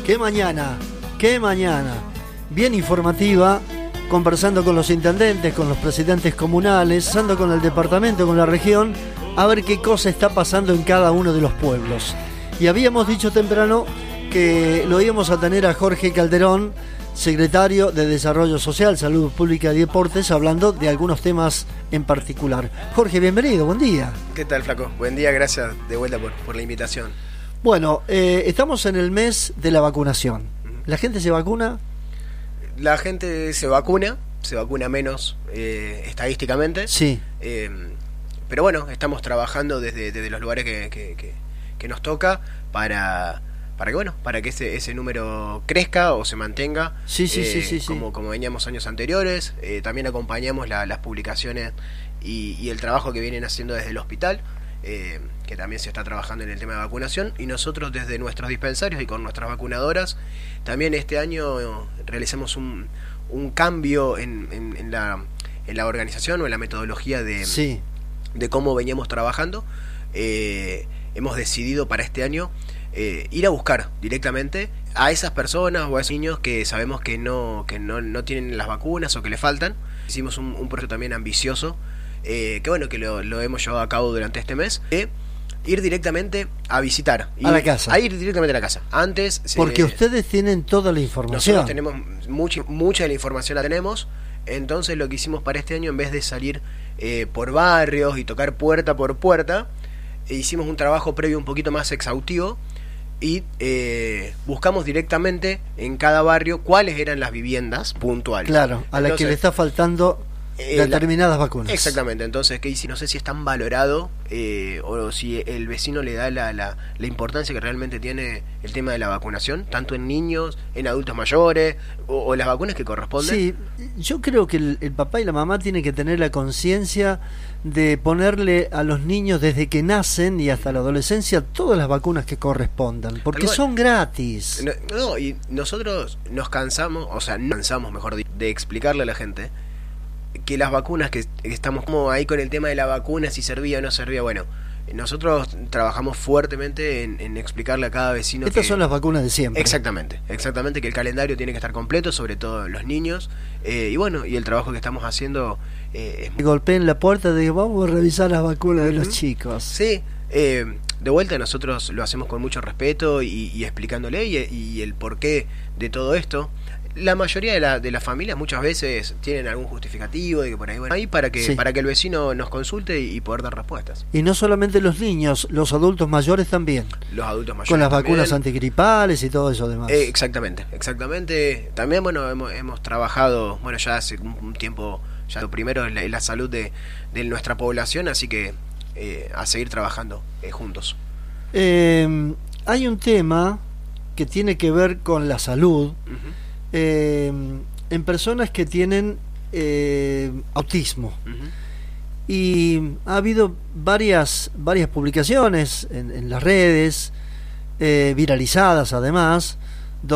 qué mañana, bien informativa, conversando con los intendentes, con los presidentes comunales, ando con el departamento, con la región, a ver qué cosa está pasando en cada uno de los pueblos. Y habíamos dicho temprano que lo íbamos a tener a Jorge Calderón, secretario de Desarrollo Social, Salud Pública y Deportes, hablando de algunos temas en particular. Jorge, bienvenido, buen día. ¿Qué tal, flaco? Buen día, gracias de vuelta por la invitación. Bueno, estamos en el mes de la vacunación. ¿La gente se vacuna? La gente se vacuna menos estadísticamente. Sí. Pero bueno, estamos trabajando desde los lugares que nos toca para que ese número crezca o se mantenga. Sí. Como veníamos años anteriores. También acompañamos las publicaciones y el trabajo que vienen haciendo desde el hospital, que también se está trabajando en el tema de vacunación, y nosotros desde nuestros dispensarios y con nuestras vacunadoras también este año realizamos un cambio en la organización o en la metodología de cómo veníamos trabajando. Hemos decidido para este año ir a buscar directamente a esas personas o a esos niños que sabemos que no tienen las vacunas o que le faltan. Hicimos un proyecto también ambicioso, que lo hemos llevado a cabo durante este mes, ir directamente a visitar, a la casa. A ir directamente a la casa. Antes, porque ustedes tienen toda la información. Nosotros tenemos mucha de la información la tenemos. Entonces lo que hicimos para este año, en vez de salir por barrios y tocar puerta por puerta, hicimos un trabajo previo un poquito más exhaustivo y buscamos directamente en cada barrio cuáles eran las viviendas puntuales. Claro, a las que le está faltando determinadas vacunas. Exactamente. Entonces, no sé si es tan valorado o si el vecino le da la importancia que realmente tiene el tema de la vacunación, tanto en niños, en adultos mayores o las vacunas que corresponden. Sí, yo creo que el papá y la mamá tienen que tener la conciencia de ponerle a los niños desde que nacen y hasta la adolescencia todas las vacunas que correspondan, porque son gratis. Y nosotros nos cansamos, mejor dicho, de explicarle a la gente que las vacunas, que estamos como ahí con el tema de la vacuna, si servía o no servía. Bueno, nosotros trabajamos fuertemente en explicarle a cada vecino estas son las vacunas de siempre. Exactamente, que el calendario tiene que estar completo, sobre todo los niños, y el trabajo que estamos haciendo golpeen la puerta de vamos a revisar las vacunas de los chicos. Sí, de vuelta nosotros lo hacemos con mucho respeto y explicándole y el porqué de todo esto. La mayoría de las familias muchas veces tienen algún justificativo de que por ahí para que el vecino nos consulte y poder dar respuestas. Y no solamente los niños, los adultos mayores también. Los adultos mayores con las también. Vacunas antigripales y todo eso demás. Exactamente. También hemos trabajado ya hace un tiempo, ya lo primero es la salud de nuestra población, así que a seguir trabajando juntos. Hay un tema que tiene que ver con la salud. En personas que tienen autismo. Y ha habido varias publicaciones en las redes, viralizadas además,